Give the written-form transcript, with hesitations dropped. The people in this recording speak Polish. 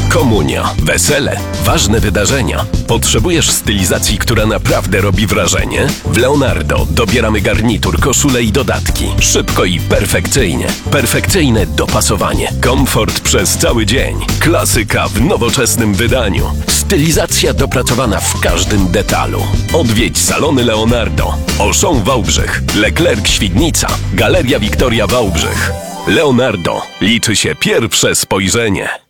Komunia, wesele, ważne wydarzenia. Potrzebujesz stylizacji, która naprawdę robi wrażenie? W Leonardo dobieramy garnitur, koszule i dodatki. Szybko i perfekcyjnie. Perfekcyjne dopasowanie. Komfort przez cały dzień. Klasyka w nowoczesnym wydaniu. Stylizacja dopracowana w każdym detalu. Odwiedź salony Leonardo. Auchan Wałbrzych, Leclerc Świdnica, Galeria Wiktoria Wałbrzych. Leonardo. Liczy się pierwsze spojrzenie.